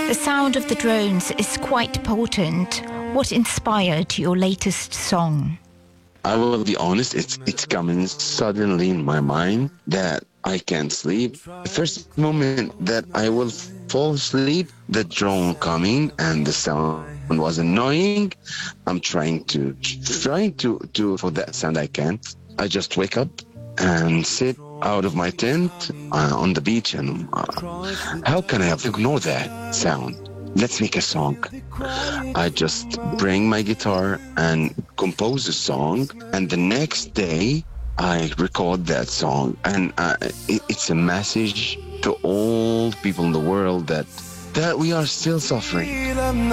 The sound of the drones is quite potent. What inspired your latest song? I will be honest, it's coming suddenly in my mind that I can't sleep. The first moment that I will fall asleep, the drone coming and the sound was annoying. I'm trying to for that sound I can't. I just wake up and sit out of my tent on the beach and how can I ignore that sound? Let's make a song. I just bring my guitar and compose a song, and the next day I record that song, and it's a message to all people in the world that we are still suffering. And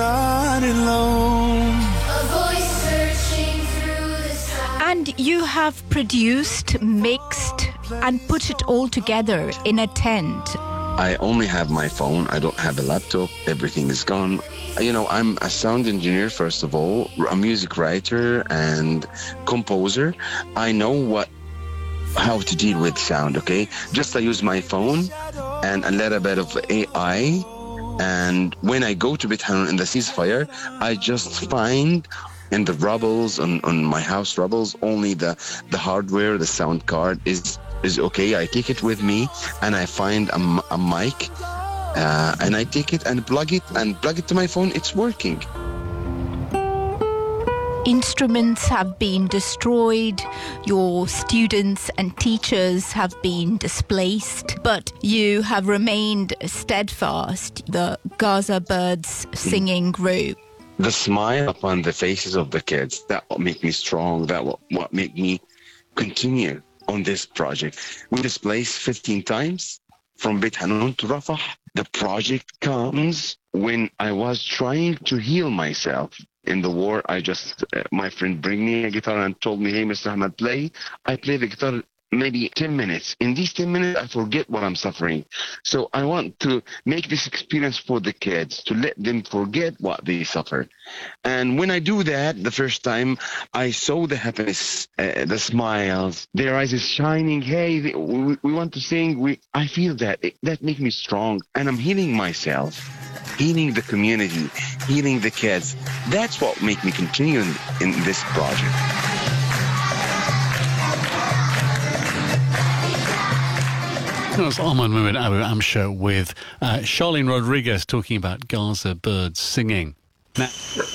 you have produced, mixed, and put it all together in a tent. I only have my phone. I don't have a laptop. Everything is gone. You know, I'm a sound engineer, first of all, a music writer and composer. I know how to deal with sound, okay? Just I use my phone and a little bit of AI. And when I go to Beit Hanun in the ceasefire, I just find in the rubbles, on my house rubbles, only the hardware, the sound card is okay. I take it with me and I find a mic and I take it and plug it to my phone. It's working. Instruments have been destroyed, your students and teachers have been displaced, but you have remained steadfast, the Gaza Birds singing group. The smile upon the faces of the kids, that will make me strong, that will what make me continue on this project. We displaced 15 times from Beit Hanun to Rafah. The project comes when I was trying to heal myself. In the war, my friend bring me a guitar and told me, hey, Mr. Ahmed, play. I play the guitar maybe 10 minutes. In these 10 minutes, I forget what I'm suffering. So I want to make this experience for the kids, to let them forget what they suffer. And when I do that, the first time, I saw the happiness, the smiles, their eyes is shining. Hey, we want to sing. I feel that. That makes me strong. And I'm healing myself, healing the community, healing the kids. That's what makes me continue in this project. That was Armand Muhammad Abu Amsha with Charlene Rodriguez talking about Gaza Birds singing. Now,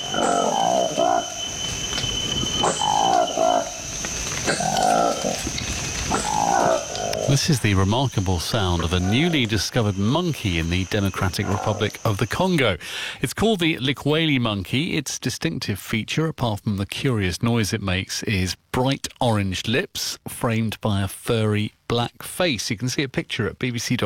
this is the remarkable sound of a newly discovered monkey in the Democratic Republic of the Congo. It's called the Likweli monkey. Its distinctive feature, apart from the curious noise it makes, is bright orange lips framed by a furry black face. You can see a picture at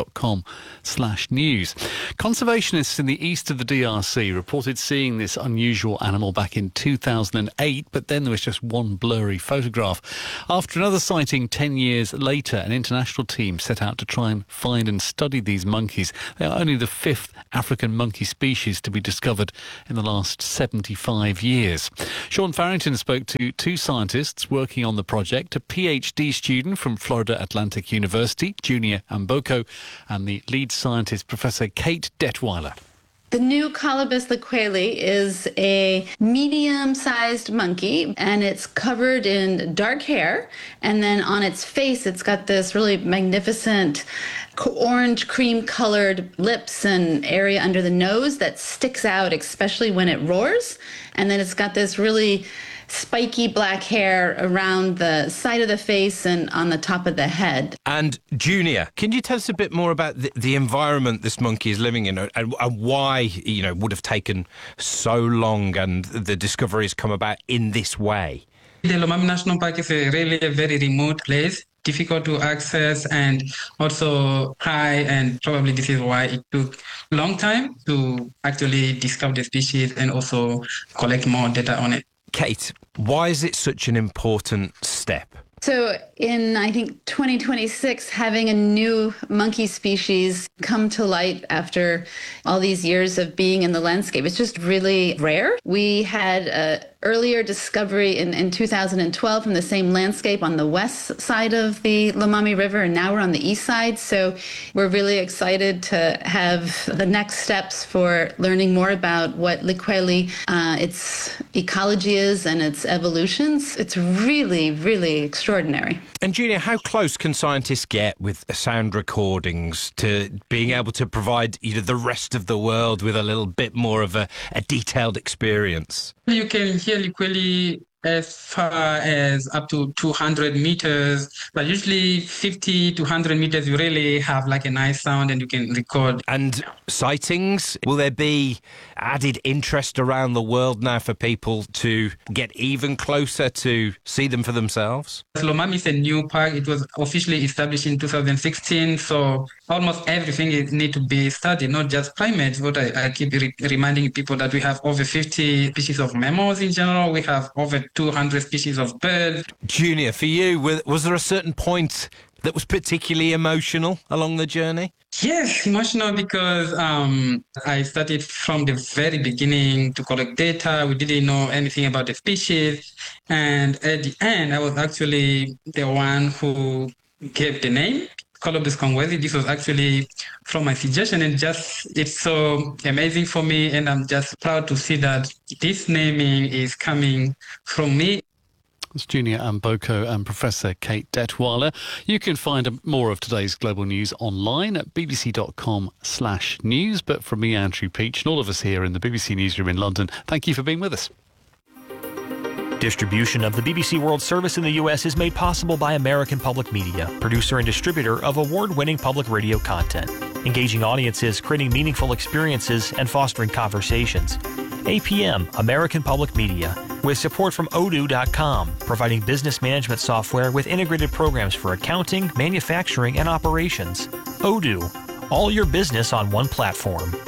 bbc.com/news. Conservationists in the east of the DRC reported seeing this unusual animal back in 2008, but then there was just one blurry photograph. After another sighting 10 years later, an international team set out to try and find and study these monkeys. They are only the fifth African monkey species to be discovered in the last 75 years. Sean Farrington spoke to two scientists working on the project, a PhD student from Florida Atlantic University, Junior Amboko, and the lead scientist, Professor Kate Detweiler. The new Colobus likweli is a medium-sized monkey, and it's covered in dark hair, and then on its face it's got this really magnificent orange cream-colored lips and area under the nose that sticks out, especially when it roars, and then it's got this really spiky black hair around the side of the face and on the top of the head. And Junior, can you tell us a bit more about the environment this monkey is living in and why, would have taken so long and the discovery has come about in this way? The Lomami National Park is a very remote place, difficult to access and also high, and probably this is why it took a long time to actually discover the species and also collect more data on it. Kate, why is it such an important step? So in, I think, 2026, having a new monkey species come to light after all these years of being in the landscape, it's just really rare. We had earlier discovery in 2012 from the same landscape on the west side of the Lomami River, and now we're on the east side. So we're really excited to have the next steps for learning more about what Likweli, its ecology is and its evolutions. It's really, really extraordinary. And Junior, how close can scientists get with sound recordings to being able to provide the rest of the world with a little bit more of a detailed experience? You can hear Likweli as far as up to 200 meters, but usually 50 to 100 meters, you really have like a nice sound and you can record. And sightings, will there be added interest around the world now for people to get even closer to see them for themselves? Lomami is a new park. It was officially established in 2016, so almost everything needs to be studied, not just primates. What I keep reminding people that we have over 50 species of mammals in general. We have over 200 species of birds. Junior, for you, was there a certain point that was particularly emotional along the journey? Yes, emotional because I started from the very beginning to collect data. We didn't know anything about the species. And at the end, I was actually the one who gave the name, Colobus congwesi. This was actually from my suggestion, and it's so amazing for me, and I'm just proud to see that this naming is coming from me. It's Junior Amboko and Professor Kate Detweiler. You can find more of today's global news online at bbc.com/news. But from me, Andrew Peach, and all of us here in the BBC Newsroom in London, thank you for being with us. Distribution of the BBC World Service in the U.S. is made possible by American Public Media, producer and distributor of award-winning public radio content, engaging audiences, creating meaningful experiences, and fostering conversations. APM, American Public Media, with support from Odoo.com, providing business management software with integrated programs for accounting, manufacturing, and operations. Odoo, all your business on one platform.